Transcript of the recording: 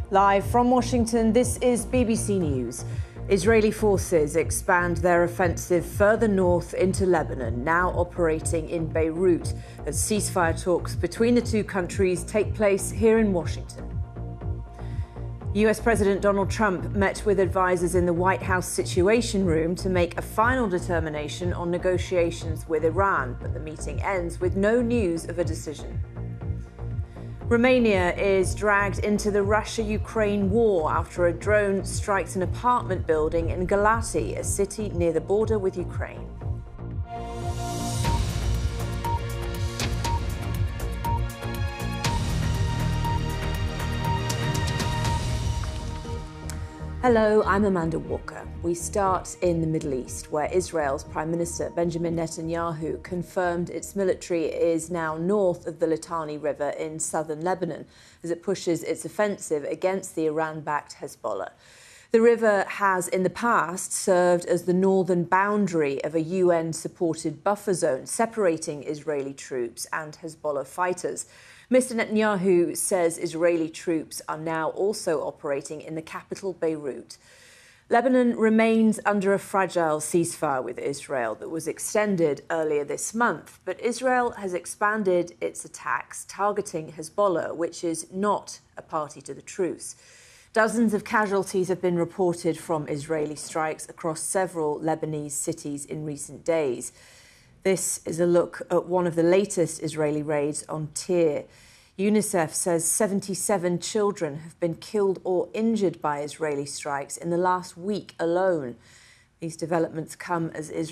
Live from Washington, this is BBC News. Israeli forces expand their offensive further north into Lebanon, now operating in Beirut, as ceasefire talks between the two countries take place here in Washington. US President Donald Trump met with advisors in the White House Situation Room to make a final determination on negotiations with Iran, but the meeting ends with no news of a decision. Romania is dragged into the Russia-Ukraine war after a drone strikes an apartment building in Galati, a city near the border with Ukraine. Hello, I'm Amanda Walker. We start in the Middle East, where Israel's Prime Minister Benjamin Netanyahu confirmed its military is now north of the Litani River in southern Lebanon as it pushes its offensive against the Iran-backed Hezbollah. The river has in the past served as the northern boundary of a UN-supported buffer zone separating Israeli troops and Hezbollah fighters. Mr. Netanyahu says Israeli troops are now also operating in the capital, Beirut. Lebanon remains under a fragile ceasefire with Israel that was extended earlier this month, but Israel has expanded its attacks, targeting Hezbollah, which is not a party to the truce. Dozens of casualties have been reported from Israeli strikes across several Lebanese cities in recent days. This is a look at one of the latest Israeli raids on Tyre. UNICEF says 77 children have been killed or injured by Israeli strikes in the last week alone. These developments come as Israel